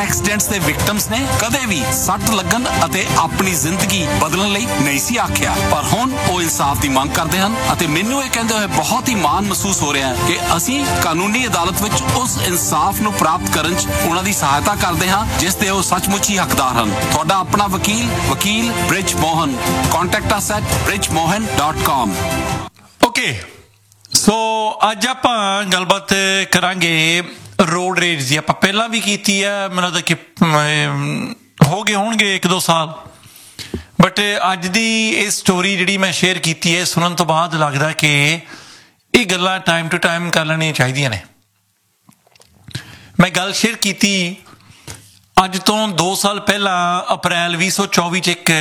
Accidents ਦੇ victims ਨੇ ਕਦੇ ਵੀ ਸੱਟ ਲੱਗਣ ਅਤੇ ਆਪਣੀ ਜ਼ਿੰਦਗੀ ਬਦਲਣ ਲਈ ਨਹੀਂ ਸੀ ਆਖਿਆ, ਪਰ ਹੁਣ ਉਹ ਇਨਸਾਫ ਦੀ ਮੰਗ ਕਰਦੇ ਹਨ ਅਤੇ ਮੈਨੂੰ ਇਹ ਕਹਿੰਦੇ ਹੋਏ ਬਹੁਤ ਹੀ ਮਾਣ ਮਹਿਸੂਸ ਹੋ ਰਿਹਾ ਹੈ ਕਿ ਅਸੀਂ ਕਾਨੂੰਨੀ ਅਦਾਲਤ ਵਿੱਚ ਉਸ ਇਨਸਾਫ ਨੂੰ ਪ੍ਰਾਪਤ ਕਰਨ 'ਚ ਉਹਨਾਂ ਦੀ ਸਹਾਇਤਾ ਕਰਦੇ ਹਾਂ ਜਿਸ ਦੇ ਉਹ ਸੱਚਮੁੱਚ ਹੀ ਹੱਕਦਾਰ ਹਨ। ਤੁਹਾਡਾ ਆਪਣਾ ਵਕੀਲ bridge Mohan. Contact us at bridgemohan.com। Okay, ਸੋ ਅੱਜ ਆਪਾਂ ਗੱਲਬਾਤ ਕਰਾਂਗੇ ਰੋਡ ਰੇਜ ਦੀ। ਆਪਾਂ ਪਹਿਲਾਂ ਵੀ ਕੀਤੀ ਹੈ, ਮੈਨੂੰ ਲੱਗਦਾ ਕਿ ਹੋ ਗਏ ਹੋਣਗੇ 1-2 ਸਾਲ, ਬਟ ਅੱਜ ਦੀ ਇਹ ਸਟੋਰੀ ਜਿਹੜੀ ਮੈਂ ਸ਼ੇਅਰ ਕੀਤੀ ਹੈ ਸੁਣਨ ਤੋਂ ਬਾਅਦ ਲੱਗਦਾ ਕਿ ਇਹ ਗੱਲਾਂ ਟਾਈਮ ਟੂ ਟਾਈਮ ਕਰ ਲੈਣੀਆਂ ਚਾਹੀਦੀਆਂ ਨੇ। ਮੈਂ ਗੱਲ ਸ਼ੇਅਰ ਕੀਤੀ ਅੱਜ ਤੋਂ 2 ਸਾਲ ਪਹਿਲਾਂ ਅਪ੍ਰੈਲ 2024 'ਚ ਇੱਕ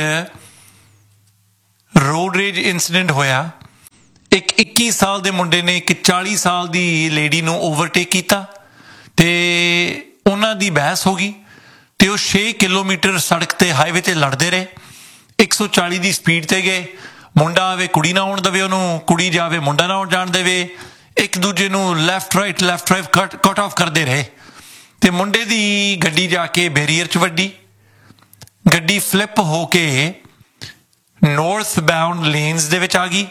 ਰੋਡ ਰੇਜ ਇੰਸੀਡੈਂਟ ਹੋਇਆ। ਇੱਕ 21 ਸਾਲ ਦੇ ਮੁੰਡੇ ਨੇ ਇੱਕ 40 ਸਾਲ ਦੀ ਲੇਡੀ ਨੂੰ ਓਵਰਟੇਕ ਕੀਤਾ ਤੇ ਉਹਨਾਂ ਦੀ ਬਹਿਸ ਹੋ ਗਈ ਤੇ ਉਹ 6 ਕਿਲੋਮੀਟਰ ਸੜਕ ਤੇ ਹਾਈਵੇ ਤੇ ਲੜਦੇ ਰਹੇ। 140 ਦੀ ਸਪੀਡ ਤੇ ਗਏ। ਮੁੰਡਾ ਆਵੇ ਕੁੜੀ ਨਾ ਆਉਣ ਦੇਵੇ ਉਹਨੂੰ, ਕੁੜੀ ਜਾਵੇ ਮੁੰਡਾ ਨਾ ਜਾਣ ਦੇਵੇ। ਇੱਕ ਦੂਜੇ ਨੂੰ ਲੈਫਟ ਰਾਈਟ ਕੱਟ ਆਫ ਕਰਦੇ ਰਹੇ ਤੇ ਮੁੰਡੇ ਦੀ ਗੱਡੀ ਜਾ ਕੇ ਬੈਰੀਅਰ 'ਚ ਵੱਡੀ। ਗੱਡੀ ਫਲਿੱਪ ਹੋ ਕੇ ਨੌਰਥ ਬਾਉਂਡ ਲੇਨਸ ਦੇ ਵਿੱਚ ਆ ਗਈ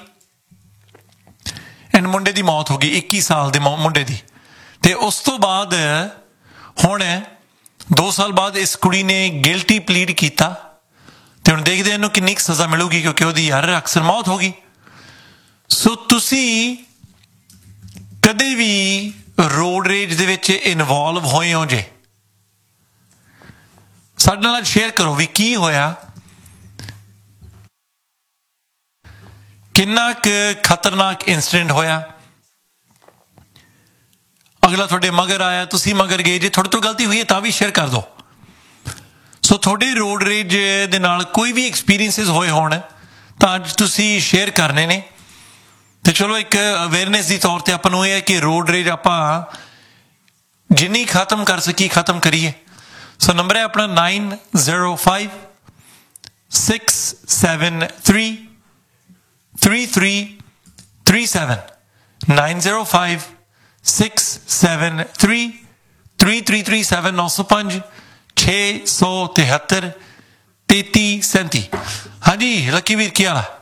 ਐਂਡ ਮੁੰਡੇ ਦੀ ਮੌਤ ਹੋ ਗਈ, 21 ਸਾਲ ਦੇ ਮੁੰਡੇ ਦੀ। ਤੇ ਉਸ ਤੋਂ ਬਾਅਦ ਹੁਣ 2 ਸਾਲ ਬਾਅਦ ਇਸ ਕੁੜੀ ਨੇ ਗਿਲਟੀ ਪਲੀਡ ਕੀਤਾ ਤੇ ਹੁਣ ਦੇਖਦੇ ਇਹਨੂੰ ਕਿੰਨੀ ਕੁ ਸਜ਼ਾ ਮਿਲੂਗੀ, ਕਿਉਂਕਿ ਉਹਦੀ ਯਾਰ ਅਕਸਰ ਮੌਤ ਹੋ ਗਈ। ਸੋ ਤੁਸੀਂ ਕਦੇ ਵੀ ਰੋਡ ਰੇਜ ਦੇ ਵਿੱਚ ਇਨਵੋਲਵ ਹੋਏ ਹੋ ਜੇ, ਸਾਡੇ ਨਾਲ ਸ਼ੇਅਰ ਕਰੋ ਵੀ ਕੀ ਹੋਇਆ, ਕਿੰਨਾ ਕੁ ਖਤਰਨਾਕ ਇੰਸੀਡੈਂਟ ਹੋਇਆ। ਅਗਲਾ ਤੁਹਾਡੇ ਮਗਰ ਆਇਆ, ਤੁਸੀਂ ਮਗਰ ਗਏ, ਜੇ ਤੁਹਾਡੇ ਤੋਂ ਗਲਤੀ ਹੋਈ ਹੈ ਤਾਂ ਵੀ ਸ਼ੇਅਰ ਕਰ ਦਿਓ। ਸੋ ਤੁਹਾਡੇ ਰੋਡ ਰੇਜ ਦੇ ਨਾਲ ਕੋਈ ਵੀ ਐਕਸਪੀਰੀਅੰਸਿਸ ਹੋਏ ਹੋਣ ਤਾਂ ਅੱਜ ਤੁਸੀਂ ਸ਼ੇਅਰ ਕਰਨੇ ਨੇ। ਤੇ ਚਲੋ ਇੱਕ ਅਵੇਅਰਨੈਸ ਦੀ ਤੌਰ ਤੇ ਆਪਾਂ ਨੂੰ ਇਹ ਹੈ ਕਿ ਰੋਡ ਰੇਜ ਆਪਾਂ ਜਿੰਨੀ ਖਤਮ ਕਰ ਸਕੀ ਖਤਮ ਕਰੀਏ। ਸੋ ਨੰਬਰ ਹੈ ਆਪਣਾ 9056733337 9056733337 905-673-3337। ਹਾਂਜੀ ਲੱਕੀ ਵੀਰ, ਕੀ ਹਾਲ ਹੈ?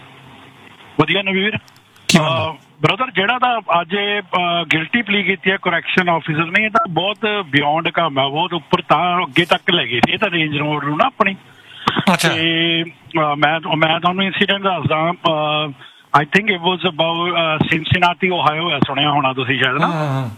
ਵਧੀਆ ਨਵੀਰ। ਬ੍ਰਦਰ, ਜਿਹੜਾ ਤਾਂ ਅੱਜ ਗਿਲਟੀ ਪਲੀ ਕੀਤੀ ਹੈ ਕਰੈਕਸ਼ਨ ਆਫਿਸਰ ਨੇ, ਇਹ ਤਾਂ ਬਹੁਤ ਬਿਯੋਂਡ ਕੰਮ ਹੈ, ਬਹੁਤ ਉੱਪਰ ਤਾਂ ਅੱਗੇ ਤੱਕ ਲੈ ਗਏ ਸੀ ਇਹ ਤਾਂ ਰੇਂਜ ਰੋਡ ਨੂੰ ਨਾ ਆਪਣੀ। ਤੇ ਮੈਂ ਤੁਹਾਨੂੰ ਇੰਸੀਡੈਂਟ ਦੱਸਦਾ। I think it was about Cincinnati ਓਹਾਇਓ ਹੈ, ਸੁਣਿਆ ਹੋਣਾ ਤੁਸੀਂ ਸ਼ਾਇਦ ਨਾ।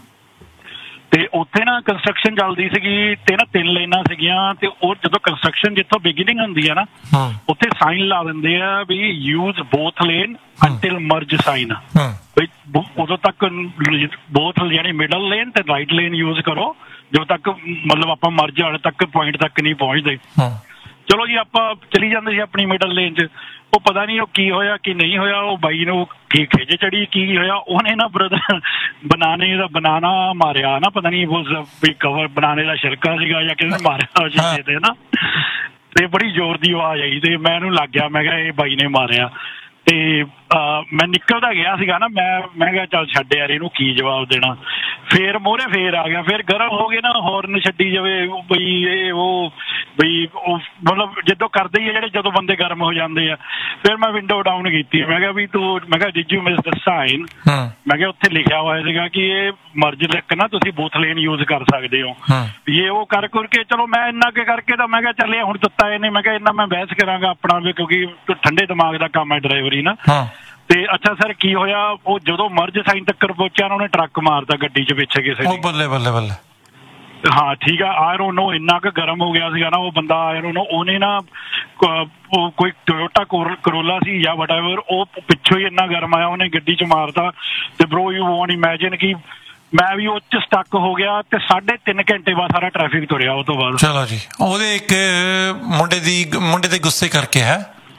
ਤੇ ਉੱਥੇ ਨਾ ਕੰਸਟਰਕਸ਼ਨ ਚੱਲਦੀ ਸੀਗੀ ਤੇ ਨਾ 3 ਲੇਨਾਂ ਸੀਗੀਆਂ ਤੇ ਉਹ ਜਦੋਂ ਕੰਸਟਰਕਸ਼ਨ ਜਿੱਥੋਂ ਬਿਗਿਨਿੰਗ ਹੁੰਦੀ ਹੈ ਨਾ ਉੱਥੇ ਸਾਈਨ ਲਾ ਦਿੰਦੇ ਆ ਵੀ ਯੂਜ਼ ਬੋਥ ਲੇਨ ਅੰਟਿਲ ਮਰਜ ਸਾਈਨ। ਬਈ ਉਦੋਂ ਤੱਕ ਬੋਥ ਯਾਨੀ ਮਿਡਲ ਲੇਨ ਤੇ ਰਾਈਟ ਲੇਨ ਯੂਜ਼ ਕਰੋ ਜਦੋਂ ਤੱਕ ਮਤਲਬ ਆਪਾਂ ਮਰਜ ਵਾਲੇ ਤੱਕ ਪੁਆਇੰਟ ਤੱਕ ਨਹੀਂ ਪਹੁੰਚਦੇ। ਚਲੋ ਜੀ ਆਪਾਂ ਚਲੀ ਜਾਂਦੇ ਸੀ ਆਪਣੀ ਮਿਡਲ ਲੇਨ 'ਚ। ਉਹ ਪਤਾ ਨਹੀਂ ਉਹ ਕੀ ਹੋਇਆ ਕੀ ਨਹੀਂ ਹੋਇਆ, ਉਹ ਬਾਈ ਨੂੰ ਕੀ ਖਿੱਚ ਚੜੀ ਕੀ ਹੋਇਆ, ਉਹਨੇ ਨਾ ਬ੍ਰਦਰ ਬਨਾਨਾ ਮਾਰਿਆ ਨਾ, ਪਤਾ ਨਹੀਂ ਵੀ ਕਵਰ ਬਨਾਨੇ ਦਾ ਛਿਲਕਾ ਸੀਗਾ ਜਾਂ ਕਿਸੇ ਨੇ ਮਾਰਿਆ ਸ਼ੀਸ਼ੇ ਤੇ ਨਾ, ਤੇ ਬੜੀ ਜ਼ੋਰ ਦੀ ਆਵਾਜ਼ ਆਈ ਤੇ ਮੈਨੂੰ ਲੱਗ ਗਿਆ, ਮੈਂ ਕਿਹਾ ਇਹ ਬਾਈ ਨੇ ਮਾਰਿਆ। ਤੇ ਮੈਂ ਨਿਕਲਦਾ ਗਿਆ ਸੀਗਾ ਨਾ, ਮੈਂ ਕਿਹਾ ਚੱਲ ਛੱਡ ਯਾਰ ਇਹਨੂੰ ਕੀ ਜਵਾਬ ਦੇਣਾ। ਫੇਰ ਮੋਹਰੇ ਫੇਰ ਆ ਗਿਆ, ਫੇਰ ਗਰਮ ਹੋ ਗਏ ਨਾ, ਹੌਰਨ ਛੱਡੀ ਜਾਵੇ ਬਈ ਇਹ ਉਹ ਬਈ ਉਹ ਮਤਲਬ ਜਦੋਂ ਕਰਦੇ ਹੀ ਆ ਜਿਹੜੇ ਜਦੋਂ ਬੰਦੇ ਗਰਮ ਹੋ ਜਾਂਦੇ ਆ। ਫਿਰ ਮੈਂ ਵਿੰਡੋ ਡਾਊਨ ਕੀਤੀ, ਮੈਂ ਕਿਹਾ ਵੀ ਤੂੰ, ਮੈਂ ਕਿਹਾ did you miss the sign, ਮੈਂ ਕਿਹਾ ਉੱਥੇ ਲਿਖਿਆ ਹੋਇਆ ਸੀਗਾ ਕਿ ਇਹ ਮਰਜ ਤੱਕ ਨਾ ਤੁਸੀਂ ਬੋਥ ਲੇਨ ਯੂਜ਼ ਕਰ ਸਕਦੇ ਹੋ। ਇਹ ਉਹ ਕਰ ਕਰਕੇ ਚਲੋ ਮੈਂ ਇੰਨਾ ਕੁ ਕਰਕੇ ਤਾਂ ਮੈਂ ਕਿਹਾ ਚੱਲੇ ਹੁਣ ਦਿੱਤਾ ਇਹਨੇ, ਮੈਂ ਕਿਹਾ ਇੰਨਾ ਮੈਂ ਬਹਿਸ ਕਰਾਂਗਾ ਆਪਣਾ ਵੀ, ਕਿਉਂਕਿ ਠੰਡੇ ਦਿਮਾਗ ਦਾ ਕੰਮ ਹੈ ਡਰਾਈਵਰੀ ਨਾ। ਤੇ ਅੱਛਾ ਸਰ ਕੀ ਹੋਇਆ, ਉਹ ਜਦੋਂ ਮਰਜ ਸਾਈਨ ਤੱਕ ਪਹੁੰਚਿਆ ਉਹਨੇ ਟਰੱਕ ਮਾਰਤਾ ਗੱਡੀ 'ਚ ਪਿੱਛੇ ਕਿਸੇ ਨੇ। ਬੱਲੇ ਬੱਲੇ ਬੱਲੇ। ਹਾਂ ਠੀਕ ਆ, ਆਈ ਡੋਂਟ ਨੋ ਇੰਨਾ ਕੁ ਗਰਮ ਹੋ ਗਿਆ ਸੀਗਾ ਨਾ ਉਹ ਬੰਦਾ। ਆਈ ਡੋਂਟ ਨੋ ਉਹਨੇ ਨਾ ਕੋਈ ਟੋਯੋਟਾ ਕਰੋਲਾ ਸੀ ਜਾਂ ਵਟਐਵਰ, ਉਹ ਪਿੱਛੋਂ ਹੀ ਇੰਨਾ ਗਰਮ ਆਇਆ ਉਹਨੇ ਗੱਡੀ 'ਚ ਮਾਰਤਾ। ਤੇ ਬਰੋ ਯੂ ਵੋਂਟ ਇਮੈਜਿਨ ਕਿ ਮੈਂ ਵੀ ਉਹ 'ਚ ਸਟਕ ਹੋ ਗਿਆ ਤੇ 3.5 ਘੰਟੇ ਬਾਅਦ ਸਾਰਾ ਟ੍ਰੈਫਿਕ ਤੁਰਿਆ ਉਹ ਤੋਂ ਬਾਅਦ। ਚਲੋ ਜੀ, ਉਹਦੇ ਇੱਕ ਮੁੰਡੇ ਦੇ ਗੁੱਸੇ ਕਰਕੇ ਹੈ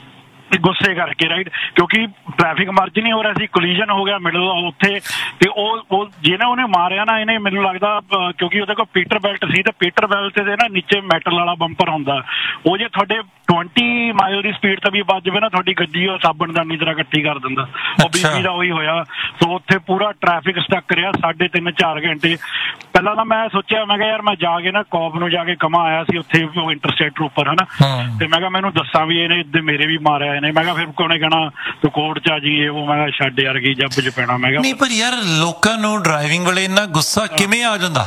ਗੁੱਸੇ ਕਰਕੇ ਰਾਈਟ, ਕਿਉਂਕਿ ਟ੍ਰੈਫਿਕ ਮਰਜ ਨਹੀਂ ਹੋ ਰਿਹਾ ਸੀ, ਕੋਲੀਜਨ ਹੋ ਗਿਆ ਮਿਡਲ ਉੱਥੇ, ਤੇ ਉਹ ਜਿਹਨੇ ਉਹਨੇ ਮਾਰਿਆ ਨਾ, ਇਹਨੇ ਮੈਨੂੰ ਲੱਗਦਾ ਕਿਉਂਕਿ ਉਹਦੇ ਕੋਲ ਪੀਟਰ ਬੈਲਟ ਸੀ, ਤੇ ਪੀਟਰ ਬੈਲਟ ਦੇ ਨਾ ਨੀਚੇ ਮੈਟਲ ਵਾਲਾ ਬੰਪਰ ਹੁੰਦਾ, ਉਹ ਜੇ ਤੁਹਾਡੇ 20 ਮਾਈਲ ਦੀ ਸਪੀਡ ਤੇ ਵੀ ਵੱਜ ਜਾਵੇ ਨਾ, ਤੁਹਾਡੀ ਗੱਡੀ ਉਹ ਸਾਬਣਦਾਨੀ ਤਰ੍ਹਾਂ ਇਕੱਠੀ ਕਰ ਦਿੰਦਾ। ਉਹ ਬੀਬੀ ਦਾ ਉਹੀ ਹੋਇਆ। ਸੋ ਉੱਥੇ ਪੂਰਾ ਟ੍ਰੈਫਿਕ ਸਟਕ ਰਿਹਾ 3.5-4 ਘੰਟੇ। ਪਹਿਲਾਂ ਤਾਂ ਮੈਂ ਸੋਚਿਆ, ਮੈਂ ਕਿਹਾ ਯਾਰ ਮੈਂ ਜਾ ਕੇ ਨਾ ਕੌਪ ਨੂੰ ਜਾ ਕੇ ਕਮਾ ਆਇਆ ਸੀ ਉੱਥੇ ਇੰਟਰਸਟੇਟ ਟਰੂਪਰ ਹਨਾ, ਤੇ ਮੈਂ ਕਿਹਾ ਮੈਨੂੰ ਦੱਸਾਂ ਵੀ ਇਹਨੇ ਮੇਰੇ ਵੀ ਮਾਰਿਆ ਇਹਨੇ। ਮੈਂ ਕਿਹਾ ਫਿਰ ਕੋਨੇ ਕਹਿਣਾ ਤੂੰ ਕੋਰਟ ਚ ਆ ਜੀ, ਉਹ ਮੈਂ ਕਿਹਾ ਛੱਡ ਯਾਰ ਕੀ ਜੱਬ ਚ ਪੈਣਾ। ਮੈਂ ਕਿਹਾ ਨਹੀਂ, ਪਰ ਯਾਰ ਲੋਕਾਂ ਨੂੰ ਡਰਾਈਵਿੰਗ ਵੇਲੇ ਇੰਨਾ ਗੁੱਸਾ ਕਿਵੇਂ ਆ ਜਾਂਦਾ?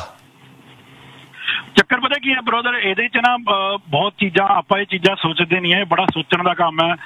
ਚੱਕਰ ਪਤਾ ਕੀ ਹੈ ਬ੍ਰਦਰ, ਇਹਦੇ ਚ ਨਾ ਬਹੁਤ ਚੀਜ਼ਾਂ, ਆਪਾਂ ਇਹ ਚੀਜ਼ਾਂ ਸੋਚਦੇ ਨਹੀਂ ਹੈ, ਬੜਾ ਸੋਚਣ ਦਾ ਕੰਮ ਹੈ।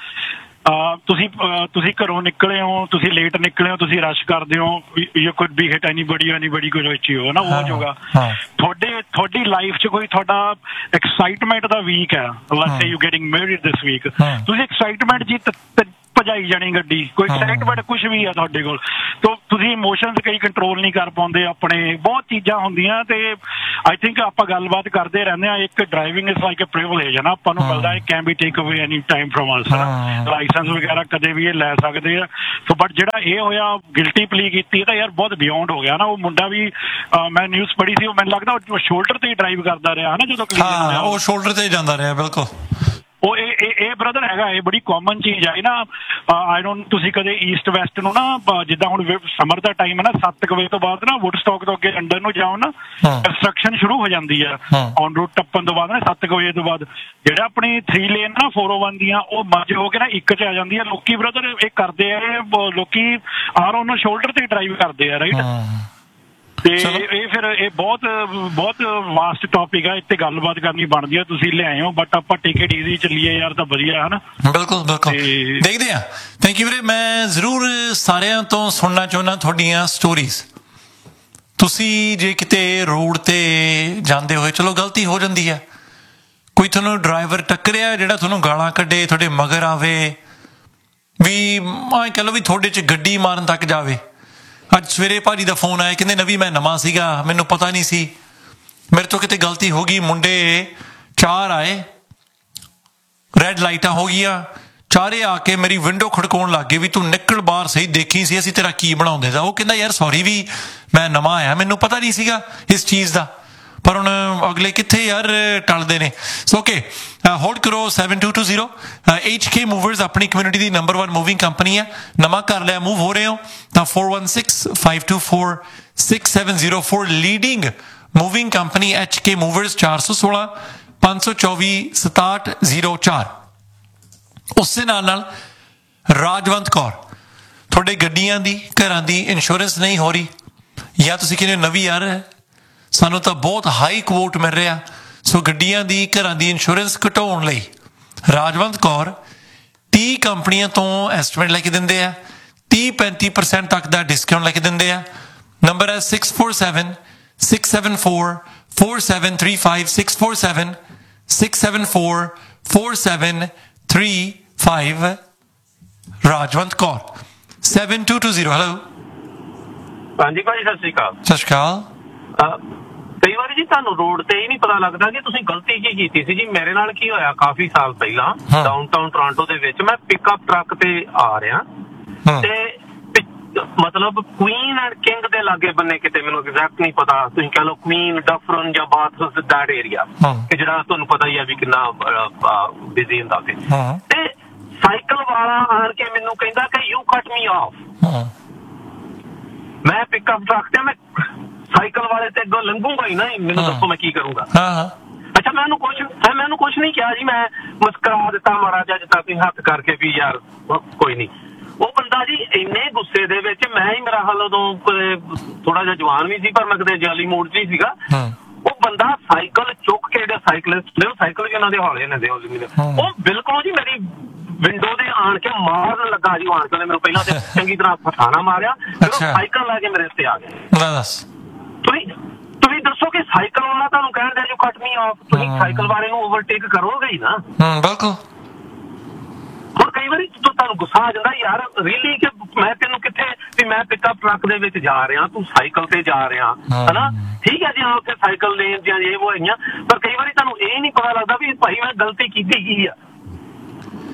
ਤੁਸੀਂ ਘਰੋਂ ਨਿਕਲੇ ਹੋ, ਤੁਸੀਂ ਲੇਟ ਨਿਕਲੇ ਹੋ, ਤੁਸੀਂ ਰਸ਼ ਕਰਦੇ ਹੋ, you could B hit anybody ਕੋਈ ਰੋਚੀ ਹੋ ਨਾ, ਉਹ ਜੋਗਾ ਤੁਹਾਡੀ ਲਾਈਫ 'ਚ ਕੋਈ ਤੁਹਾਡਾ ਐਕਸਾਈਟਮੈਂਟ ਦਾ ਵੀਕ ਹੈ, let's say you getting married this week, ਤੁਸੀਂ ਐਕਸਾਈਟਮੈਂਟ ਜੀ ਭਜਾਈ ਜਾਣੀ ਗੱਡੀ, ਕੋਈ ਐਕਸਾਈਟਮੈਂਟ ਕੁਛ ਵੀ ਆ ਤੁਹਾਡੇ ਕੋਲ, ਤੁਸੀਂ ਇਮੋਸ਼ਨਸ ਕਈ ਕੰਟਰੋਲ ਨਹੀਂ ਕਰ ਪਾਉਂਦੇ ਆਪਣੇ, ਬਹੁਤ ਚੀਜ਼ਾਂ ਹੁੰਦੀਆਂ। ਤੇ ਆਈ ਥਿੰਕ ਆਪਾਂ ਗੱਲਬਾਤ ਕਰਦੇ ਰਹਿੰਦੇ ਹਾਂ, ਇੱਕ driving is like a privilege ਹੈ ਨਾ, ਆਪਾਂ ਨੂੰ ਮਿਲਦਾ, ਕੈਨ ਬੀ ਟੇਕ ਅਵੇ any time from us, licence ਵਗੈਰਾ ਕਦੇ ਵੀ ਇਹ ਲੈ ਸਕਦੇ ਆ। ਸੋ ਬਟ ਜਿਹੜਾ ਇਹ ਹੋਇਆ, ਗਿਲਟੀ ਪਲੀ ਕੀਤੀ, ਇਹ ਤਾਂ ਯਾਰ ਬਹੁਤ ਬਿਯੋਂਡ ਹੋ ਗਿਆ ਨਾ। ਉਹ ਮੁੰਡਾ ਵੀ, ਮੈਂ ਨਿਊਜ਼ ਪੜ੍ਹੀ ਸੀ, ਉਹ ਮੈਨੂੰ ਲੱਗਦਾ ਉਹ ਸ਼ੋਲਡਰ ਤੇ ਹੀ ਡਰਾਈਵ ਕਰਦਾ ਰਿਹਾ ਨਾ ਜਦੋਂ ਉਹ ਸ਼ੋਲਡਰ ਤੇ ਜਾਂਦਾ ਰਿਹਾ। ਬਿਲਕੁਲ ਉਹ ਇਹ ਬ੍ਰਦਰ ਹੈਗਾ, ਇਹ ਬੜੀ ਕਾਮਨ ਚੀਜ਼ ਹੈ ਨਾ। ਆਈ ਡੋਂਟ, ਤੁਸੀਂ ਕਦੇ ਈਸਟ ਵੈਸਟ ਨੂੰ ਨਾ, ਜਿੱਦਾਂ ਹੁਣ ਸਮਰ ਦਾ ਟਾਈਮ ਹੈ ਨਾ, 7 ਵਜੇ ਤੋਂ ਬਾਅਦ ਨਾ ਵੁੱਡਸਟਾਕ ਤੋਂ ਅੱਗੇ ਲੰਡਨ ਨੂੰ ਜਾਓ ਨਾ, ਕੰਸਟਰਕਸ਼ਨ ਸ਼ੁਰੂ ਹੋ ਜਾਂਦੀ ਆ ਔਨ ਰੂਟ ਟੱਪਣ ਤੋਂ ਬਾਅਦ ਨਾ, 7 ਵਜੇ ਤੋਂ ਬਾਅਦ ਜਿਹੜਾ ਆਪਣੀ 3 ਲੇਨ ਨਾ 401 ਦੀਆਂ, ਉਹ ਮਰਜ ਹੋ ਕੇ ਨਾ ਇੱਕ 'ਚ ਆ ਜਾਂਦੀ ਆ। ਲੋਕੀ ਬ੍ਰਦਰ ਇਹ ਕਰਦੇ ਆ, ਲੋਕੀ ਆਰ ਉਹਨਾਂ ਸ਼ੋਲਡਰ ਤੇ ਡਰਾਈਵ ਕਰਦੇ ਆ, ਰਾਈਟ। ਤੇ ਇਹ ਫਿਰ ਇਹ ਬਹੁਤ ਵਾਸਟ ਟੌਪਿਕ ਆ, ਇੱਥੇ ਗੱਲਬਾਤ ਕਰਨੀ ਬਣਦੀ ਆ, ਤੁਸੀਂ ਲਿਆਏ ਹੋ, ਬਟ ਆਪਾਂ ਟੇਕ ਇਟ ਈਜ਼ੀ ਚੱਲੀਏ ਯਾਰ, ਤਾਂ ਵਧੀਆ ਹਨਾ। ਬਿਲਕੁਲ ਦੇਖਦੇ ਆ। ਥੈਂਕ ਯੂ ਵੀਰੇ। ਮੈਂ ਜ਼ਰੂਰ ਸਾਰਿਆਂ ਤੋਂ ਸੁਣਨਾ ਚਾਹੁੰਦਾ ਤੁਹਾਡੀਆਂ ਸਟੋਰੀਜ਼। ਤੁਸੀਂ ਜੇ ਕਿਤੇ ਰੋਡ ਤੇ ਜਾਂਦੇ ਹੋਏ, ਚਲੋ ਗਲਤੀ ਹੋ ਜਾਂਦੀ ਹੈ, ਕੋਈ ਤੁਹਾਨੂੰ ਡਰਾਈਵਰ ਟੱਕਰਿਆ ਜਿਹੜਾ ਤੁਹਾਨੂੰ ਗਾਲਾਂ ਕੱਢੇ, ਤੁਹਾਡੇ ਮਗਰ ਆਵੇ, ਵੀ ਐਂ ਕਹਿ ਲਓ ਵੀ ਤੁਹਾਡੇ 'ਚ ਗੱਡੀ ਮਾਰਨ ਤੱਕ ਜਾਵੇ। ਅੱਜ ਸਵੇਰੇ ਭਾਜੀ ਦਾ ਫੋਨ ਆਇਆ, ਕਹਿੰਦੇ ਨਵੀਂ ਮੈਂ ਨਵਾਂ ਸੀਗਾ, ਮੈਨੂੰ ਪਤਾ ਨਹੀਂ ਸੀ, ਮੇਰੇ ਤੋਂ ਕਿਤੇ ਗਲਤੀ ਹੋ ਗਈ। ਮੁੰਡੇ 4 ਆਏ, ਰੈੱਡ ਲਾਈਟਾਂ ਹੋ ਗਈਆਂ, ਚਾਰੇ ਆ ਕੇ ਮੇਰੀ ਵਿੰਡੋ ਖੜਕਾਉਣ ਲੱਗ ਗਏ ਵੀ ਤੂੰ ਨਿਕਲ ਬਾਹਰ, ਸਹੀ ਦੇਖੀ ਸੀ ਅਸੀਂ ਤੇਰਾ ਕੀ ਬਣਾਉਂਦੇ ਦਾ। ਉਹ ਕਹਿੰਦਾ ਯਾਰ ਸੌਰੀ ਵੀ ਮੈਂ ਨਵਾਂ ਆਇਆ, ਮੈਨੂੰ ਪਤਾ ਨਹੀਂ ਸੀਗਾ ਇਸ ਚੀਜ਼ ਦਾ। ਪਰ ਹੁਣ ਅਗਲੇ ਕਿੱਥੇ ਯਾਰ ਟਲਦੇ ਨੇ। ਸੋ ਓਕੇ, ਹੋਲਡ ਕਰੋ 7220। HK ਮੂਵਰਸ ਆਪਣੀ ਕਮਿਊਨਿਟੀ ਦੀ ਨੰਬਰ 1 ਮੂਵਿੰਗ ਕੰਪਨੀ ਹੈ। ਨਵਾਂ ਕਰ ਲਿਆ, ਮੂਵ ਹੋ ਰਹੇ ਹੋ ਤਾਂ 4165246704 leading moving company HK movers, 416 524 6704। ਉਸੇ ਨਾਲ ਰਾਜਵੰਤ ਕੌਰ, ਤੁਹਾਡੇ ਗੱਡੀਆਂ ਦੀ ਘਰਾਂ ਦੀ ਇੰਸ਼ੋਰੈਂਸ ਨਹੀਂ ਹੋ ਰਹੀ, ਜਾਂ ਤੁਸੀਂ ਕਹਿੰਦੇ ਨਵੀਂ ਯਾਰ ਸਾਨੂੰ ਤਾਂ ਬਹੁਤ ਹਾਈ ਕੁਓਟ ਮਿਲ ਰਿਹਾ, ਸੋ ਗੱਡੀਆਂ ਦੀ ਘਰਾਂ ਦੀ ਇੰਸ਼ੋਰੈਂਸ ਘਟਾਉਣ ਲਈ ਰਾਜਵੰਤ ਕੌਰ 30 ਕੰਪਨੀਆਂ ਤੋਂ ਐਸਟੀਮੇਟ ਲੈ ਕੇ ਦਿੰਦੇ ਆ, 30-35% ਤੱਕ ਦਾ ਡਿਸਕਾਊਂਟ ਲੈ ਕੇ ਦਿੰਦੇ ਆ। ਨੰਬਰ ਹੈ 647-674-4735, 647-674-4735, ਰਾਜਵੰਤ ਕੌਰ। 7220। ਹੈਲੋ। ਹਾਂਜੀ ਭਾਜੀ, ਸਤਿ ਸ਼੍ਰੀ ਅਕਾਲ। ਸਤਿ ਸ਼੍ਰੀ ਅਕਾਲ। ਕਈ ਵਾਰੀ ਜੀ ਤੁਹਾਨੂੰ ਰੋਡ ਤੇ ਹੀ ਨਹੀਂ ਪਤਾ ਲੱਗਦਾ ਕਿ ਤੁਸੀਂ ਗਲਤੀ ਕੀ ਕੀਤੀ ਸੀ ਜੀ। ਮੇਰੇ ਨਾਲ ਕੀ ਹੋਇਆ, ਕਾਫੀ ਸਾਲ ਪਹਿਲਾਂ ਡਾਊਨਟਾਊਨ ਟੋਰਾਂਟੋ ਦੇ ਵਿੱਚ ਮੈਂ ਪਿਕਅਪ ਟਰੱਕ ਤੇ ਆ ਰਿਹਾ, ਤੇ ਮਤਲਬ ਕੁਈਨ ਐਂਡ ਕਿੰਗ ਦੇ ਲਾਗੇ ਬੰਨੇ ਕਿਤੇ, ਮੈਨੂੰ ਐਗਜ਼ੈਕਟ ਨਹੀਂ ਪਤਾ, ਤੁਸੀਂ ਕਹਿ ਲਓ ਕੁਈਨ, ਡਫਰਨ ਜਾਂ ਬਾਥਰੂਮ, ਦੈਟ ਏਰੀਆ, ਕਿ ਜਿਹੜਾ ਤੁਹਾਨੂੰ ਪਤਾ ਹੀ ਆ ਵੀ ਕਿੰਨਾ ਬਿਜ਼ੀ ਹੁੰਦਾ ਸੀ। ਤੇ ਸਾਈਕਲ ਵਾਲਾ ਆਣ ਕੇ ਮੈਨੂੰ ਕਹਿੰਦਾ ਕਿ ਯੂ ਕੱਟ ਮੀ ਆਫ। ਮੈਂ ਪਿਕਅਪ ਟਰੱਕ ਤੇ, ਮੈਂ ਸਾਈਕਲ ਵਾਲੇ ਤੇ ਅੱਗੋਂ ਲੰਘੂਗਾ ਹੀ ਨਾ, ਮੈਨੂੰ ਦੱਸੋ ਮੈਂ ਕੀ ਕਰੂੰਗਾ। ਅੱਛਾ, ਮੈਨੂੰ ਕੁਛ ਨਹੀਂ ਕਿਹਾ ਜੀ, ਮੈਂ ਮੁਸਕਰਾ ਦਿੱਤਾ ਮਾੜਾ ਜਿਹਾ, ਜਿੱਦਾਂ ਤੁਸੀਂ ਹੱਥ ਕਰਕੇ ਵੀ ਯਾਰ ਕੋਈ ਨਹੀਂ। ਉਹ ਬੰਦਾ ਜੀ ਇੰਨੇ ਗੁੱਸੇ ਦੇ ਵਿੱਚ, ਮੈਂ ਹੀ ਮੇਰਾ ਹਾਲ ਉਦੋਂ ਥੋੜਾ ਜਿਹਾ ਜਵਾਨ ਵੀ ਸੀ, ਪਰ ਮੈਂ ਕਿਤੇ ਜਾਲੀ ਮੋੜ ਚ ਹੀ ਸੀਗਾ। ਉਹ ਬੰਦਾ ਸਾਈਕਲ ਚੁੱਕ ਕੇ, ਜਿਹੜੇ ਸਾਈਕਲਿਸਟ ਨੇ, ਉਹ ਸਾਈਕਲ ਵੀ ਉਹਨਾਂ ਦੇ ਹੌਲੇ ਨੇ, ਉਹ ਬਿਲਕੁਲ ਜੀ ਮੇਰੀ ਵਿੰਡੋ ਦੇ ਆਣ ਕੇ ਮਾਰਨ ਲੱਗਾ ਜੀ। ਆਣ ਕੇ ਮੈਨੂੰ ਪਹਿਲਾਂ ਤੇ ਚੰਗੀ ਤਰ੍ਹਾਂ ਫਸਾਣਾ ਮਾਰਿਆ, ਫਿਰ ਉਹ ਸਾਈਕਲ ਲੈ ਕੇ ਮੇਰੇ ਉੱਤੇ ਆ ਗਿਆ। ਤੁਸੀਂ ਦੱਸੋ ਕਿ ਸਾਈਕਲ ਵਾਲਾ ਤੁਹਾਨੂੰ ਕਹਿਣ ਦਿਆ ਜੋ ਕੱਟ ਮੀ ਆਫ, ਤੁਸੀਂ ਸਾਈਕਲ ਵਾਲੇ ਨੂੰ ਓਵਰਟੇਕ ਕਰੋਗੇ ਹੀ ਨਾ। ਬਿਲਕੁਲ। ਹੁਣ ਕਈ ਵਾਰੀ ਤੁਹਾਨੂੰ ਗੁੱਸਾ ਆ ਜਾਂਦਾ, ਯਾਰ ਰੀਲੀ ਕਿ ਮੈਂ ਤੈਨੂੰ ਕਿੱਥੇ, ਵੀ ਮੈਂ ਪਿਕਅਪ ਟਰੱਕ ਦੇ ਵਿੱਚ ਜਾ ਰਿਹਾ, ਤੂੰ ਸਾਈਕਲ ਤੇ ਜਾ ਰਿਹਾ ਹਨਾ, ਠੀਕ ਹੈ ਜੀ, ਹਾਂ ਉੱਥੇ ਸਾਈਕਲ ਲੇਨ ਜਾਂ ਇਹ ਉਹ ਹੈਗੀਆਂ, ਪਰ ਕਈ ਵਾਰੀ ਤੁਹਾਨੂੰ ਇਹ ਨਹੀਂ ਪਤਾ ਲੱਗਦਾ ਵੀ ਭਾਈ ਮੈਂ ਗਲਤੀ ਕੀਤੀ ਕੀ ਆ।